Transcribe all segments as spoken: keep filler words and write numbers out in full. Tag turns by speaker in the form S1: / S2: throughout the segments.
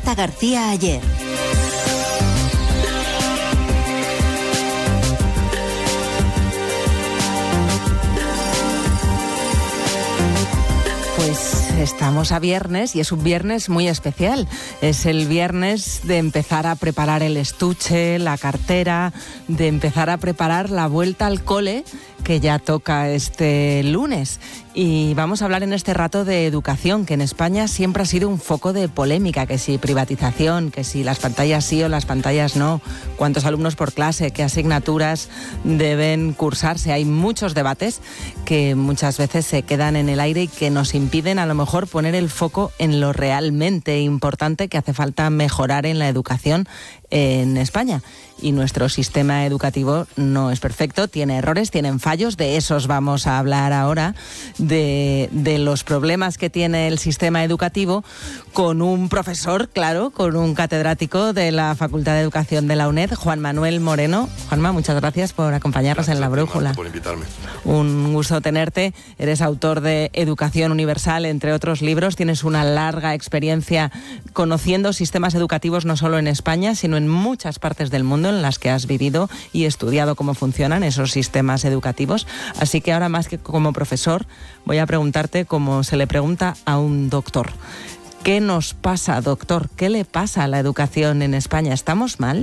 S1: Marta García Ayer.
S2: Pues estamos a viernes y es un viernes muy especial. Es el viernes de empezar a preparar el estuche, la cartera, de empezar a preparar la vuelta al cole que ya toca este lunes. Y vamos a hablar en este rato de educación, que en España siempre ha sido un foco de polémica, que si privatización, que si las pantallas sí o las pantallas no, cuántos alumnos por clase, qué asignaturas deben cursarse. Hay muchos debates que muchas veces se quedan en el aire y que nos impiden a lo mejor poner el foco en lo realmente importante que hace falta mejorar en la educación en España. Y nuestro sistema educativo no es perfecto, tiene errores, tienen fallos, de esos vamos a hablar ahora, de, de los problemas que tiene el sistema educativo, con un profesor, claro, con un catedrático de la Facultad de Educación de la UNED, Juan Manuel Moreno. Juanma, muchas gracias por acompañarnos
S3: gracias
S2: en La Brújula.
S3: por invitarme.
S2: Un gusto tenerte, eres autor de Educación Universal, entre otros libros, tienes una larga experiencia conociendo sistemas educativos no solo en España, sino en muchas partes del mundo en las que has vivido y estudiado cómo funcionan esos sistemas educativos. Así que ahora, más que como profesor, voy a preguntarte como se le pregunta a un doctor. ¿Qué nos pasa, doctor? ¿Qué le pasa a la educación en España? ¿Estamos mal?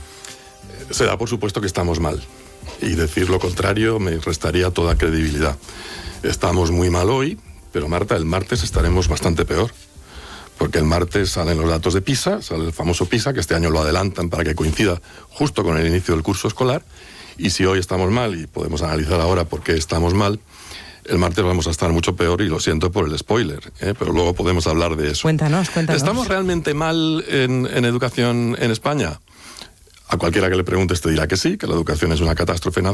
S3: Se da por supuesto que estamos mal. Y decir lo contrario me restaría toda credibilidad. Estamos muy mal hoy, pero Marta, el martes estaremos bastante peor. Porque el martes salen los datos de PISA, sale el famoso PISA, que este año lo adelantan para que coincida justo con el inicio del curso escolar, y si hoy estamos mal, y podemos analizar ahora por qué estamos mal, el martes vamos a estar mucho peor, y lo siento por el spoiler, ¿eh? Pero luego podemos hablar de eso.
S2: Cuéntanos, cuéntanos.
S3: ¿Estamos realmente mal en, en educación en España? A cualquiera que le preguntes te dirá que sí, que la educación es una catástrofe